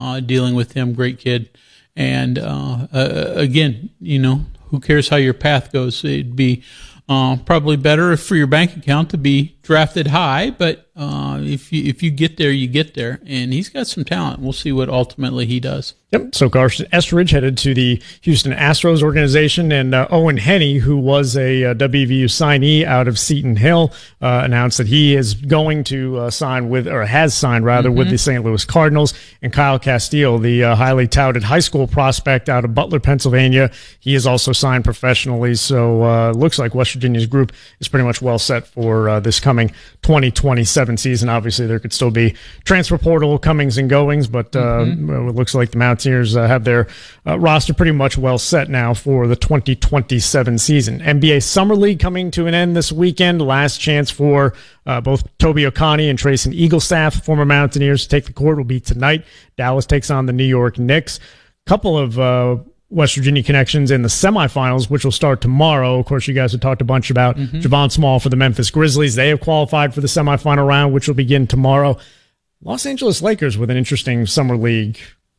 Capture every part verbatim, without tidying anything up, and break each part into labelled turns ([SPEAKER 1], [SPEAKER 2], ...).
[SPEAKER 1] uh, dealing with him. Great kid. And uh, uh, again, you know, who cares how your path goes? It'd be uh, probably better for your bank account to be drafted high, but uh, if you if you get there, you get there. And he's got some talent. We'll see what ultimately he does.
[SPEAKER 2] Yep. So Carson Estridge headed to the Houston Astros organization, and uh, Owen Henney, who was a uh, W V U signee out of Seton Hill, uh, announced that he is going to uh, sign with, or has signed rather, mm-hmm. with the Saint Louis Cardinals. And Kyle Castile, the uh, highly touted high school prospect out of Butler, Pennsylvania, he is also signed professionally. So uh, looks like West Virginia's group is pretty much well set for uh, this coming twenty twenty-seven season. Obviously, there could still be transfer portal comings and goings, but uh, mm-hmm. it looks like the Mountaineers uh, have their uh, roster pretty much well set now for the twenty twenty-seven season. N B A Summer League coming to an end this weekend. Last chance for uh, both Toby Okani and Trayson Eaglestaff, former Mountaineers, to take the court will be tonight. Dallas takes on the New York Knicks. Couple of uh, West Virginia connections in the semifinals, which will start tomorrow. Of course, you guys have talked a bunch about mm-hmm. Javon Small for the Memphis Grizzlies. They have qualified for the semifinal round, which will begin tomorrow. Los Angeles Lakers with an interesting summer league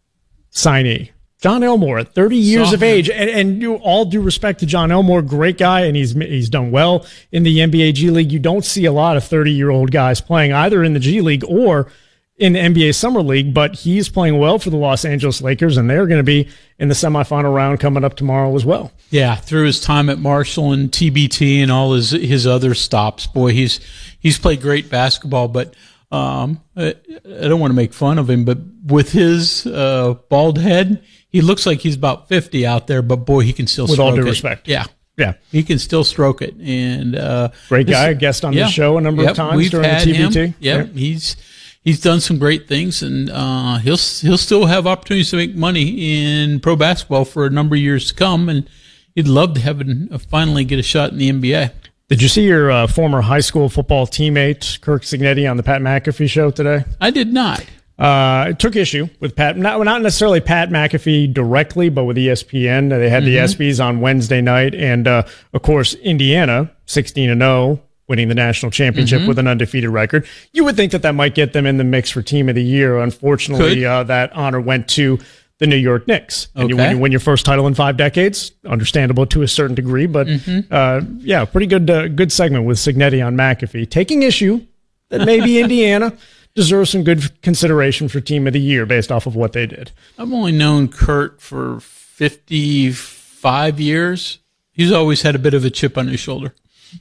[SPEAKER 2] signee. John Elmore at thirty years Soft. of age. And, and you, all due respect to John Elmore, great guy, and he's he's done well in the N B A G League. You don't see a lot of thirty-year-old guys playing either in the G League or in the N B A Summer League, but he's playing well for the Los Angeles Lakers, and they're going to be in the semifinal round coming up tomorrow as well.
[SPEAKER 1] Yeah, through his time at Marshall and T B T and all his his other stops, boy, he's he's played great basketball. But um, I, I don't want to make fun of him, but with his uh, bald head, he looks like he's about fifty out there. But boy, he can still
[SPEAKER 2] with
[SPEAKER 1] stroke
[SPEAKER 2] all due
[SPEAKER 1] it.
[SPEAKER 2] respect,
[SPEAKER 1] yeah.
[SPEAKER 2] Yeah,
[SPEAKER 1] he can still stroke it. And uh,
[SPEAKER 2] great guy, guest on
[SPEAKER 1] yeah,
[SPEAKER 2] the show a number
[SPEAKER 1] yep,
[SPEAKER 2] of times
[SPEAKER 1] we've
[SPEAKER 2] during
[SPEAKER 1] had
[SPEAKER 2] the T B T.
[SPEAKER 1] Him. Yep, yep, he's. He's done some great things, and uh, he'll he'll still have opportunities to make money in pro basketball for a number of years to come, and he'd love to have an, uh, finally get a shot in the N B A.
[SPEAKER 2] Did you see your uh, former high school football teammate, Kirk Cignetti, on the Pat McAfee show today?
[SPEAKER 1] I did not.
[SPEAKER 2] Uh, it took issue with Pat, not, not necessarily Pat McAfee directly, but with E S P N. They had mm-hmm. the ESPYs on Wednesday night, and uh, of course, Indiana, sixteen and oh, winning the national championship mm-hmm. with an undefeated record. You would think that that might get them in the mix for Team of the Year. Unfortunately, uh, that honor went to the New York Knicks. And okay. you, when you win your first title in five decades, understandable to a certain degree, but mm-hmm. uh, yeah, pretty good uh, good segment with Cignetti on McAfee, taking issue that maybe Indiana deserves some good consideration for Team of the Year based off of what they did.
[SPEAKER 1] I've only known Kurt for fifty-five years. He's always had a bit of a chip on his shoulder.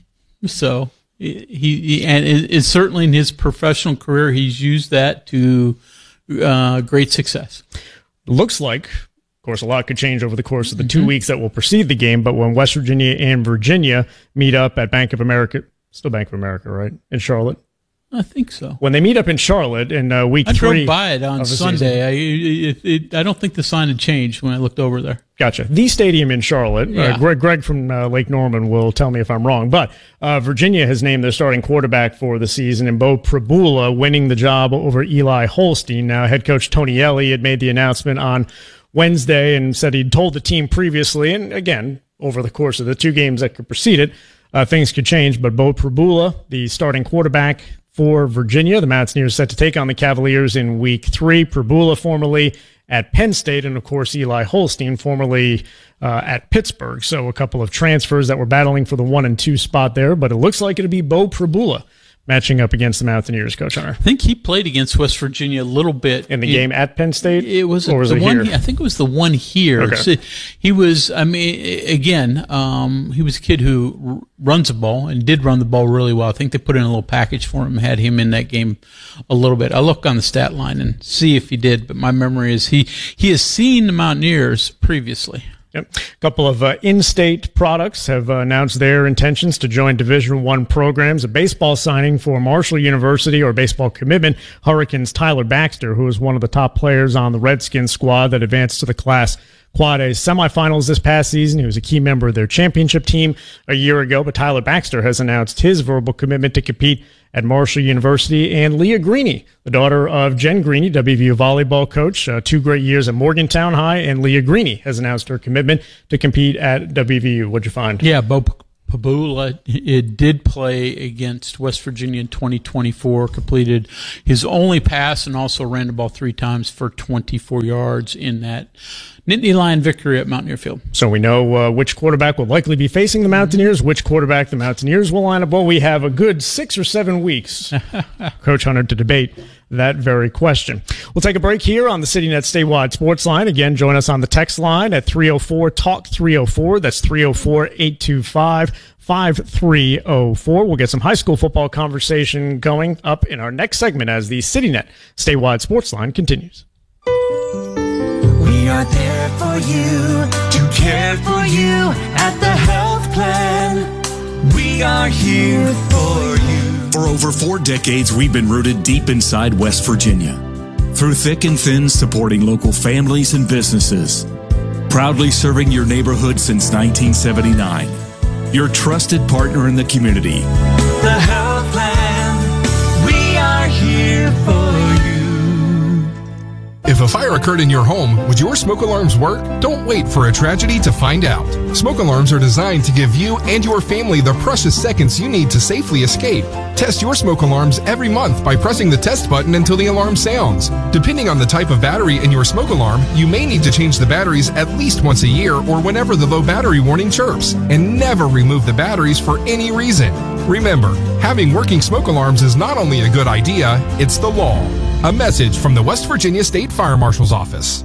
[SPEAKER 1] So he, he and it's certainly in his professional career, he's used that to uh, great success.
[SPEAKER 2] Looks like, of course, a lot could change over the course of the mm-hmm. two weeks that will precede the game. But when West Virginia and Virginia meet up at Bank of America, still Bank of America, right, in Charlotte?
[SPEAKER 1] I think so.
[SPEAKER 2] When they meet up in Charlotte in uh, week
[SPEAKER 1] I
[SPEAKER 2] three.
[SPEAKER 1] I drove by it on Sunday. I, it, it, I don't think the sign had changed when I looked over there.
[SPEAKER 2] Gotcha. The stadium in Charlotte.
[SPEAKER 1] Yeah.
[SPEAKER 2] Uh, Greg, Greg from uh, Lake Norman will tell me if I'm wrong. But uh, Virginia has named their starting quarterback for the season, and Bo Prabula winning the job over Eli Holstein. Now, head coach Tony Elliott made the announcement on Wednesday and said he'd told the team previously, and again, over the course of the two games that could precede it, uh, things could change. But Bo Prabula, the starting quarterback for Virginia, the Mountaineers set to take on the Cavaliers in week three. Prabula formerly at Penn State, and of course Eli Holstein formerly uh, at Pittsburgh. So a couple of transfers that were battling for the one and two spot there, but it looks like it'll be Bo Prabula matching up against the Mountaineers, Coach Hunter.
[SPEAKER 1] I think he played against West Virginia a little bit
[SPEAKER 2] in the
[SPEAKER 1] it,
[SPEAKER 2] game at Penn State.
[SPEAKER 1] It was,
[SPEAKER 2] or was
[SPEAKER 1] the
[SPEAKER 2] it
[SPEAKER 1] one.
[SPEAKER 2] here?
[SPEAKER 1] I think it was the one here.
[SPEAKER 2] Okay.
[SPEAKER 1] So he was. I mean, again, um, he was a kid who r- runs the ball and did run the ball really well. I think they put in a little package for him, had him in that game a little bit. I look on the stat line and see if he did, but my memory is he he has seen the Mountaineers previously.
[SPEAKER 2] Yep. A couple of uh, in-state products have uh, announced their intentions to join Division One programs. A baseball signing for Marshall University, or baseball commitment, Hurricanes Tyler Baxter, who is one of the top players on the Redskins squad that advanced to the Class Quad A semifinals this past season. He was a key member of their championship team a year ago, but Tyler Baxter has announced his verbal commitment to compete at Marshall University. And Leah Greeny, the daughter of Jen Greeny, W V U volleyball coach, uh, two great years at Morgantown High, and Leah Greeny has announced her commitment to compete at W V U. What'd you find?
[SPEAKER 1] Yeah, Bo Pabula it did play against West Virginia in twenty twenty-four, completed his only pass and also ran the ball three times for twenty-four yards in that Nittany Lion victory at Mountaineer Field.
[SPEAKER 2] So we know uh, which quarterback will likely be facing the Mountaineers, which quarterback the Mountaineers will line up. Well, we have a good six or seven weeks, Coach Hunter, to debate that very question. We'll take a break here on the CityNet Statewide Sports Line. Again, join us on the text line at three oh four talk three oh four. That's three oh four, eight two five, five three oh four. We'll get some high school football conversation going up in our next segment as the CityNet Statewide Sports Line continues.
[SPEAKER 3] We are there for you, to care for you at the health plan. We are here for you.
[SPEAKER 4] For over four decades, we've been rooted deep inside West Virginia. Through thick and thin, supporting local families and businesses. Proudly serving your neighborhood since nineteen seventy-nine. Your trusted partner in the community.
[SPEAKER 3] The health plan. We are here for you.
[SPEAKER 5] If a fire occurred in your home, would your smoke alarms work? Don't wait for a tragedy to find out. Smoke alarms are designed to give you and your family the precious seconds you need to safely escape. Test your smoke alarms every month by pressing the test button until the alarm sounds. Depending on the type of battery in your smoke alarm, you may need to change the batteries at least once a year or whenever the low battery warning chirps. And never remove the batteries for any reason. Remember, having working smoke alarms is not only a good idea, it's the law. A message from the West Virginia State Fire Marshal's Office.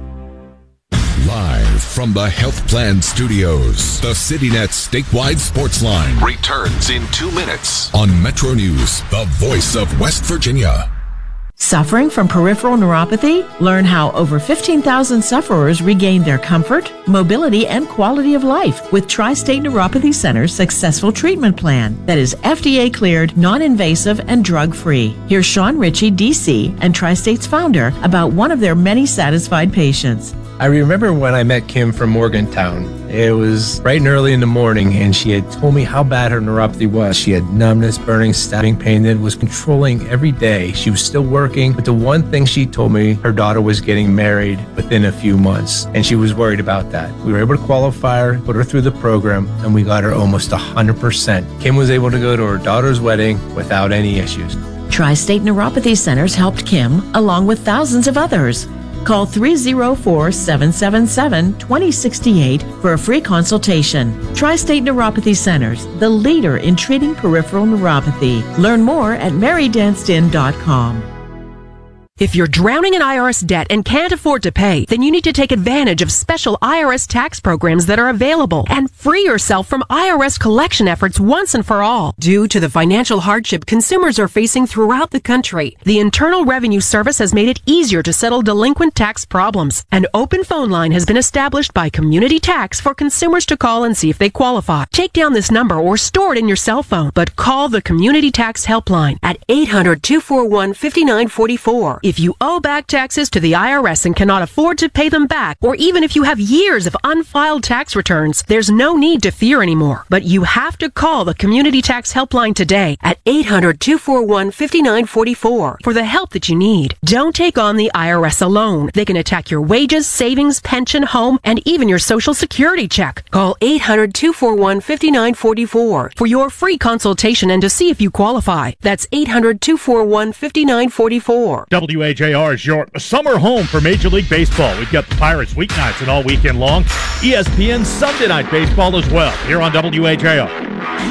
[SPEAKER 6] Live from the Health Plan Studios, the CityNet Statewide Sports Line returns in two minutes on Metro News, the voice of West Virginia.
[SPEAKER 7] Suffering from peripheral neuropathy? Learn how over fifteen thousand sufferers regained their comfort, mobility, and quality of life with Tri-State Neuropathy Center's successful treatment plan that is F D A cleared, non-invasive, and drug-free. Here's Sean Ritchie, D C, and Tri-State's founder about one of their many satisfied patients.
[SPEAKER 8] I remember when I met Kim from Morgantown. It was bright and early in the morning, and she had told me how bad her neuropathy was. She had numbness, burning, stabbing pain that was controlling every day. She was still working, but the one thing she told me, her daughter was getting married within a few months, and she was worried about that. We were able to qualify her, put her through the program, and we got her almost one hundred percent. Kim was able to go to her daughter's wedding without any issues.
[SPEAKER 7] Tri-State Neuropathy Centers helped Kim, along with thousands of others. Call three oh four, seven seven seven, two oh six eight for a free consultation. Tri-State Neuropathy Centers, the leader in treating peripheral neuropathy. Learn more at mary danston dot com.
[SPEAKER 9] If you're drowning in I R S debt and can't afford to pay, then you need to take advantage of special I R S tax programs that are available and free yourself from I R S collection efforts once and for all. Due to the financial hardship consumers are facing throughout the country, the Internal Revenue Service has made it easier to settle delinquent tax problems. An open phone line has been established by Community Tax for consumers to call and see if they qualify. Take down this number or store it in your cell phone, but call the Community Tax Helpline at eight hundred, two four one, five nine four four. If you owe back taxes to the I R S and cannot afford to pay them back, or even if you have years of unfiled tax returns, there's no need to fear anymore. But you have to call the Community Tax Helpline today at eight hundred, two four one, five nine four four for the help that you need. Don't take on the I R S alone. They can attack your wages, savings, pension, home, and even your Social Security check. Call eight hundred, two four one, five nine four four for your free consultation and to see if you qualify. That's eight hundred, two four one, five nine four four.
[SPEAKER 10] W A J R is your summer home for Major League Baseball. We've got the Pirates weeknights and all weekend long. E S P N Sunday Night Baseball as well, here on W A J R.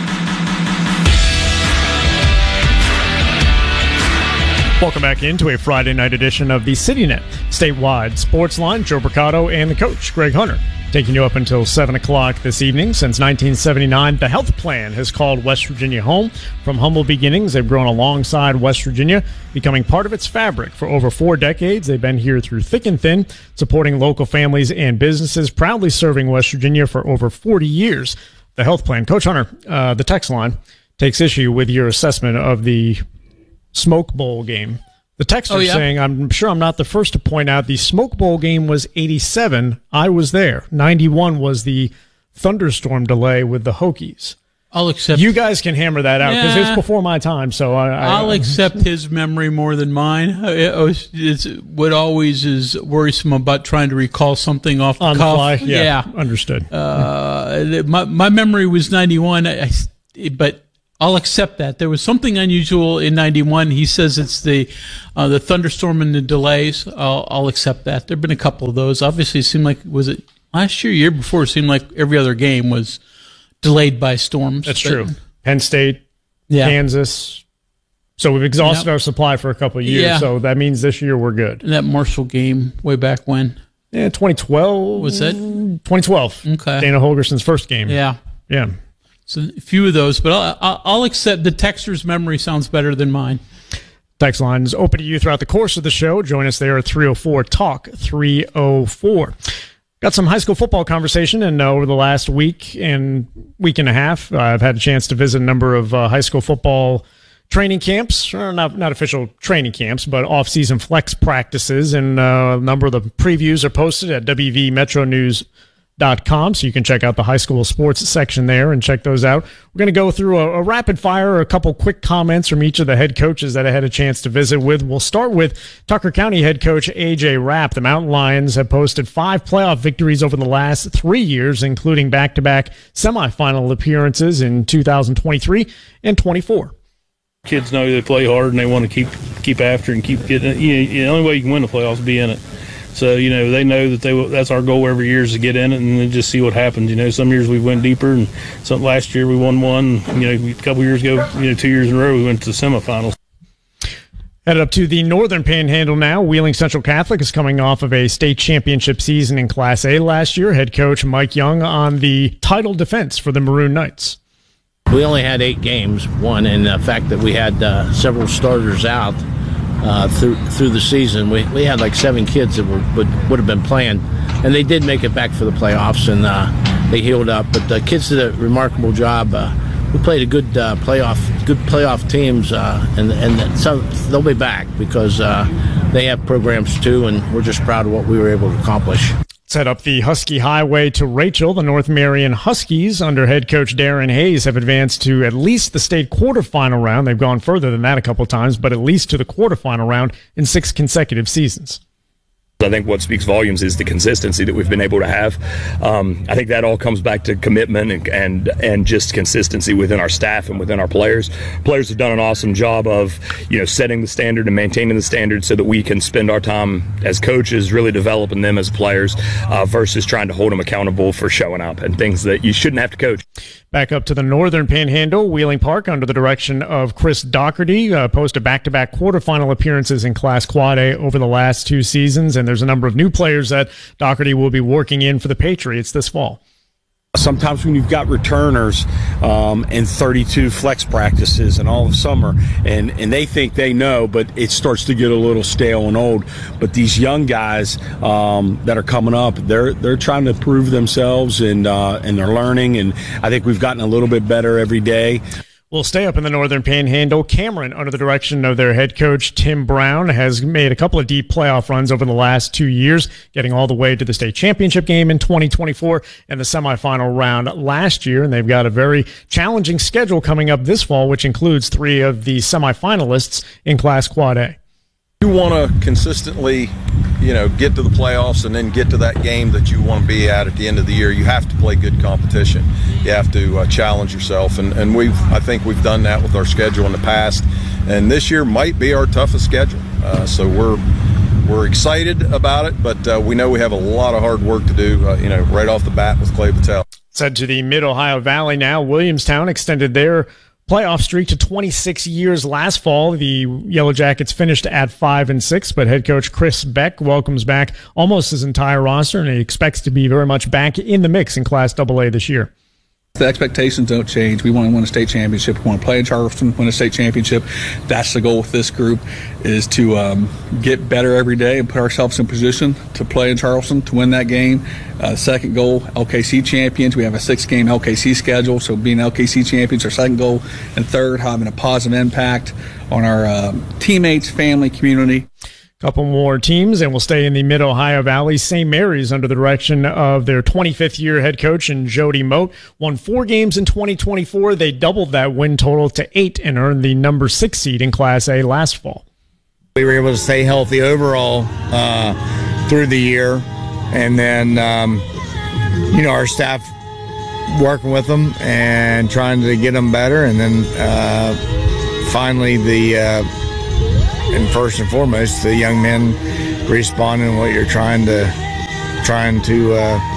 [SPEAKER 2] Welcome back into a Friday night edition of the CityNet Statewide Sports Line. Joe Mercado and the coach, Greg Hunter, taking you up until seven o'clock this evening. Since nineteen seventy-nine, the Health Plan has called West Virginia home. From humble beginnings, they've grown alongside West Virginia, becoming part of its fabric. For over four decades, they've been here through thick and thin, supporting local families and businesses, proudly serving West Virginia for over forty years. The Health Plan. Coach Hunter, uh, the text line takes issue with your assessment of the Smoke Bowl game. The texter oh, yeah. saying, I'm sure I'm not the first to point out the Smoke Bowl game was eighty-seven. I was there. ninety-one was the thunderstorm delay with the Hokies.
[SPEAKER 1] I'll accept.
[SPEAKER 2] You guys can hammer that out because yeah. it's before my time. So I, I,
[SPEAKER 1] I'll accept his memory more than mine. It was, it's what always is worrisome about trying to recall something off the
[SPEAKER 2] on
[SPEAKER 1] cuff.
[SPEAKER 2] the fly. Yeah,
[SPEAKER 1] yeah.
[SPEAKER 2] understood.
[SPEAKER 1] Uh, my my memory was ninety-one. I, but I'll accept that. There was something unusual in ninety-one. He says it's the uh, the thunderstorm and the delays. I'll, I'll accept that. There have been a couple of those. Obviously, it seemed like, was it last year, year before, it seemed like every other game was delayed by storms.
[SPEAKER 2] That's
[SPEAKER 1] but,
[SPEAKER 2] true. Penn State,
[SPEAKER 1] yeah.
[SPEAKER 2] Kansas. So we've exhausted
[SPEAKER 1] yep.
[SPEAKER 2] our supply for a couple of years.
[SPEAKER 1] Yeah.
[SPEAKER 2] So that means this year we're good.
[SPEAKER 1] And that Marshall game way back when?
[SPEAKER 2] Yeah, twenty twelve.
[SPEAKER 1] Was that?
[SPEAKER 2] twenty twelve.
[SPEAKER 1] Okay.
[SPEAKER 2] Dana Holgerson's first game.
[SPEAKER 1] Yeah.
[SPEAKER 2] Yeah.
[SPEAKER 1] So a few of those, but I'll, I'll accept the texter's memory sounds better than mine.
[SPEAKER 2] Text line is open to you throughout the course of the show. Join us there at three oh four talk three oh four. Got some high school football conversation, and uh, over the last week and week and a half, uh, I've had a chance to visit a number of uh, high school football training camps, or not not official training camps, but off-season flex practices, and uh, a number of the previews are posted at w v metro news dot com, so you can check out the high school sports section there and check those out. We're going to go through a, a rapid fire, a couple quick comments from each of the head coaches that I had a chance to visit with. We'll start with Tucker County head coach A J Rapp. The Mountain Lions have posted five playoff victories over the last three years, including back-to-back semifinal appearances in two thousand twenty-three and twenty-four.
[SPEAKER 11] Kids know they play hard and they want to keep keep after and keep getting. You know, the only way you can win the playoffs is be in it. So, you know, they know that they that's our goal every year is to get in it and then just see what happens. You know, some years we went deeper, and some last year we won one. You know, a couple years ago, you know, two years in a row we went to the semifinals.
[SPEAKER 2] Headed up to the Northern Panhandle now. Wheeling Central Catholic is coming off of a state championship season in Class A last year. Head coach Mike Young on the title defense for the Maroon Knights.
[SPEAKER 12] We only had eight games, one, and the fact that we had uh, several starters out uh, through through the season. We we had like seven kids that were, would would have been playing, and they did make it back for the playoffs, and uh, they healed up. But the kids did a remarkable job. Uh, we played a good uh, playoff, good playoff teams, uh, and and so they'll be back because uh, they have programs too, and we're just proud of what we were able to accomplish.
[SPEAKER 2] Set up the Husky Highway to Rachel. The North Marion Huskies, under head coach Darren Hayes, have advanced to at least the state quarterfinal round. They've gone further than that a couple times, but at least to the quarterfinal round in six consecutive seasons.
[SPEAKER 13] I think what speaks volumes is the consistency that we've been able to have. Um, I think that all comes back to commitment and, and and just consistency within our staff and within our players. Players have done an awesome job of, you know, setting the standard and maintaining the standard so that we can spend our time as coaches really developing them as players uh, versus trying to hold them accountable for showing up and things that you shouldn't have to coach.
[SPEAKER 2] Back up to the Northern Panhandle, Wheeling Park, under the direction of Chris Doherty, uh, posted back-to-back quarterfinal appearances in Class Quad A over the last two seasons, and there's a number of new players that Doherty will be working in for the Patriots this fall.
[SPEAKER 14] Sometimes when you've got returners um, and thirty-two flex practices and all of summer, and, and they think they know, but it starts to get a little stale and old. But these young guys um, that are coming up, they're they're trying to prove themselves, and uh, and they're learning. And I think we've gotten a little bit better every day.
[SPEAKER 2] We'll stay up in the Northern Panhandle. Cameron, under the direction of their head coach, Tim Brown, has made a couple of deep playoff runs over the last two years, getting all the way to the state championship game in twenty twenty-four and the semifinal round last year. And they've got a very challenging schedule coming up this fall, which includes three of the semifinalists in Class Quad A.
[SPEAKER 15] You want to consistently, you know, get to the playoffs and then get to that game that you want to be at at the end of the year. You have to play good competition. You have to uh, challenge yourself, and and we've I think we've done that with our schedule in the past, and this year might be our toughest schedule. Uh, so we're we're excited about it, but uh, we know we have a lot of hard work to do. Uh, you know, right off the bat with Clay Patel.
[SPEAKER 2] Said to the Mid-Ohio Valley now, Williamstown extended their playoff streak to twenty-six years last fall. The Yellow Jackets finished at five and six, but head coach Chris Beck welcomes back almost his entire roster, and he expects to be very much back in the mix in Class double A this year.
[SPEAKER 16] The expectations don't change. We want to win a state championship. We want to play in Charleston, win a state championship. That's the goal with this group, is to um, get better every day and put ourselves in position to play in Charleston, to win that game. Uh, second goal, L K C champions. We have a six-game L K C schedule, so being L K C champions, our second goal. And third, having a positive impact on our uh, teammates, family, community.
[SPEAKER 2] Couple more teams, and we'll stay in the Mid-Ohio Valley. Saint Mary's, under the direction of their twenty-fifth year head coach and Jody Moat, won four games in twenty twenty-four. They doubled that win total to eight and earned the number six seed in Class A last fall.
[SPEAKER 17] We were able to stay healthy overall uh, through the year, and then um, you know, our staff working with them and trying to get them better. And then uh, finally, the uh, and first and foremost, the young men responding to what you're trying to trying to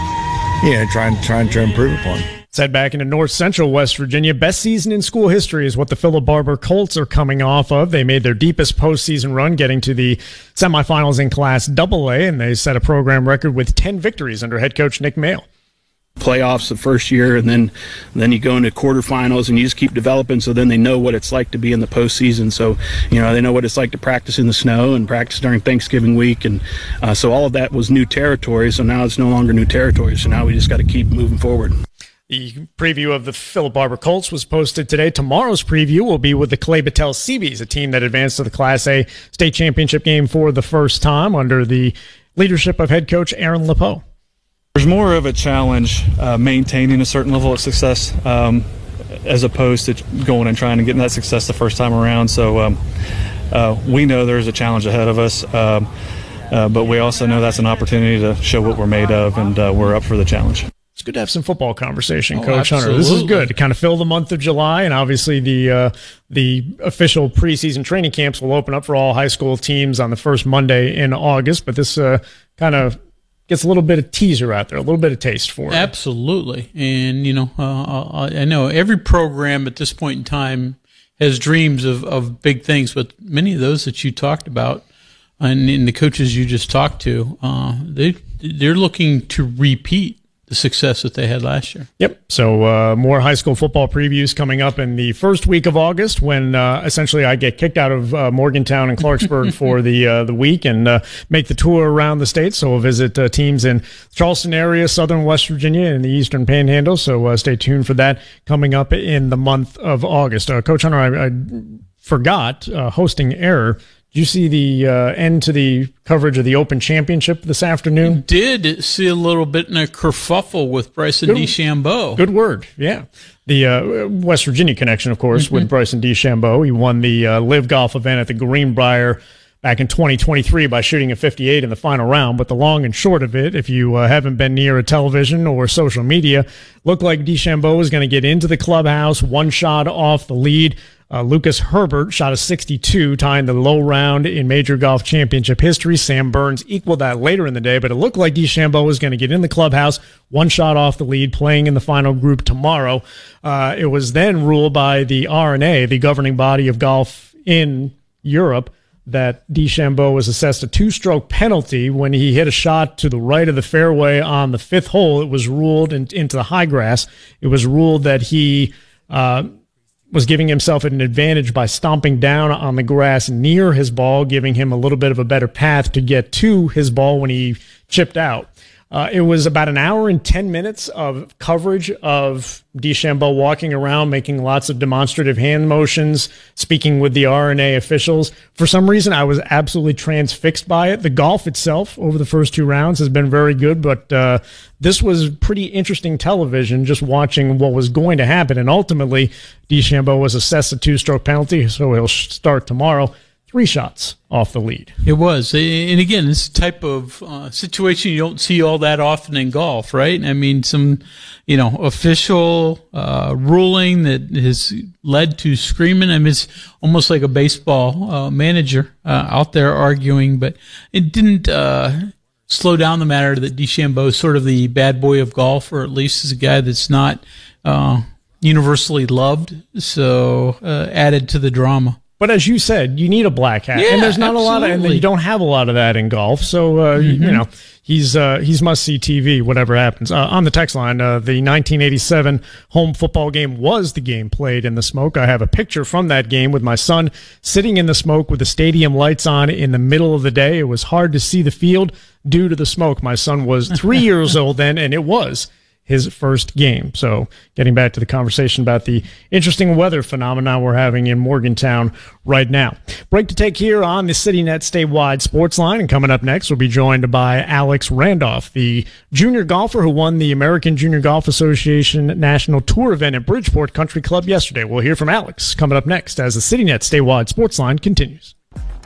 [SPEAKER 17] uh, you know trying trying to improve upon.
[SPEAKER 2] Let's head back into North Central West Virginia. Best season in school history is what the Philip Barber Colts are coming off of. They made their deepest postseason run, getting to the semifinals in Class double A, and they set a program record with ten victories under head coach Nick Mail.
[SPEAKER 18] Playoffs the first year, and then then you go into quarterfinals, and you just keep developing. So then they know what it's like to be in the postseason. So you know they know what it's like to practice in the snow and practice during Thanksgiving week, and uh, so all of that was new territory. So now it's no longer new territory. So now we just got to keep moving forward.
[SPEAKER 2] The preview of the Philip Barber Colts was posted today. Tomorrow's preview will be with the Clay Battelle Seabees, a team that advanced to the Class A state championship game for the first time under the leadership of head coach Aaron Lepeau.
[SPEAKER 19] There's more of a challenge uh, maintaining a certain level of success um, as opposed to going and trying to get that success the first time around. So um, uh, we know there's a challenge ahead of us, um, uh, but we also know that's an opportunity to show what we're made of, and uh, we're up for the challenge.
[SPEAKER 2] It's good to have some football conversation,
[SPEAKER 1] oh,
[SPEAKER 2] Coach
[SPEAKER 1] absolutely.
[SPEAKER 2] Hunter. This is good to kind of fill the month of July, and obviously the uh, the official preseason training camps will open up for all high school teams on the first Monday in August. But this uh, kind of gets a little bit of teaser out there, a little bit of taste for it.
[SPEAKER 1] Absolutely, and you know, uh, I know every program at this point in time has dreams of, of big things, but many of those that you talked about and, and the coaches you just talked to, uh, they they're looking to repeat the success that they had last year.
[SPEAKER 2] Yep. So uh, more high school football previews coming up in the first week of August, when uh, essentially I get kicked out of uh, Morgantown and Clarksburg for the uh, the week and uh, make the tour around the state. So we'll visit uh, teams in Charleston area, southern West Virginia, and the eastern Panhandle. So uh, stay tuned for that coming up in the month of August. Uh, Coach Hunter, I, I forgot uh, hosting error. Did you see the uh, end to the coverage of the Open Championship this afternoon?
[SPEAKER 1] Did see a little bit in a kerfuffle with Bryson
[SPEAKER 2] Good,
[SPEAKER 1] DeChambeau.
[SPEAKER 2] Good word, yeah. The uh, West Virginia connection, of course, mm-hmm. with Bryson DeChambeau. He won the uh, Live Golf event at the Greenbrier back in twenty twenty-three by shooting a fifty-eight in the final round. But the long and short of it, if you uh, haven't been near a television or social media, looked like DeChambeau was going to get into the clubhouse, one shot off the lead. Uh, Lucas Herbert shot a sixty-two, tying the low round in Major Golf Championship history. Sam Burns equaled that later in the day, but it looked like DeChambeau was going to get in the clubhouse, one shot off the lead, playing in the final group tomorrow. Uh, it was then ruled by the R N A, the governing body of golf in Europe, that DeChambeau was assessed a two-stroke penalty when he hit a shot to the right of the fairway on the fifth hole. It was ruled in, into the high grass. It was ruled that he uh, was giving himself an advantage by stomping down on the grass near his ball, giving him a little bit of a better path to get to his ball when he chipped out. Uh, it was about an hour and ten minutes of coverage of DeChambeau walking around, making lots of demonstrative hand motions, speaking with the R N A officials. For some reason, I was absolutely transfixed by it. The golf itself over the first two rounds has been very good, but uh, this was pretty interesting television, just watching what was going to happen. And ultimately, DeChambeau was assessed a two-stroke penalty, so he'll start tomorrow. Three shots off the lead.
[SPEAKER 1] It was. And again, this type of uh, situation you don't see all that often in golf, right? I mean, some, you know, official uh, ruling that has led to screaming. I mean, it's almost like a baseball uh, manager uh, out there arguing, but it didn't uh, slow down the matter that DeChambeau is sort of the bad boy of golf, or at least is a guy that's not uh, universally loved, so uh, added to the drama.
[SPEAKER 2] But as you said, you need a black hat,
[SPEAKER 1] yeah,
[SPEAKER 2] and there's not
[SPEAKER 1] absolutely.
[SPEAKER 2] a lot of, and you don't have a lot of that in golf. So uh, mm-hmm. you know, he's uh, he's must see T V. Whatever happens. Uh, on the text line, uh, the nineteen eighty-seven home football game was the game played in the smoke. I have a picture from that game with my son sitting in the smoke with the stadium lights on in the middle of the day. It was hard to see the field due to the smoke. My son was three years old then, and it was his first game. So getting back to the conversation about the interesting weather phenomenon we're having in Morgantown right now. Break to take here on the CityNet statewide sports line. And coming up next, we'll be joined by Alex Randolph, the junior golfer who won the American Junior Golf Association National Tour event at Bridgeport Country Club yesterday. We'll hear from Alex coming up next as the CityNet statewide sports line continues.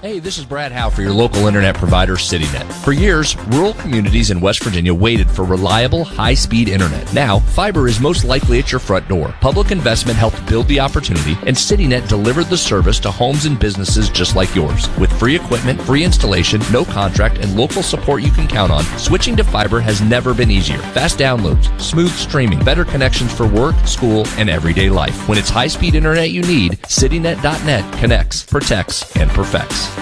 [SPEAKER 20] Hey, this is Brad Howe for your local internet provider, CityNet. For years, rural communities in West Virginia waited for reliable, high-speed internet. Now, fiber is most likely at your front door. Public investment helped build the opportunity, and CityNet delivered the service to homes and businesses just like yours. With free equipment, free installation, no contract, and local support you can count on, switching to fiber has never been easier. Fast downloads, smooth streaming, better connections for work, school, and everyday life. When it's high-speed internet you need, CityNet dot net connects, protects, and perfects.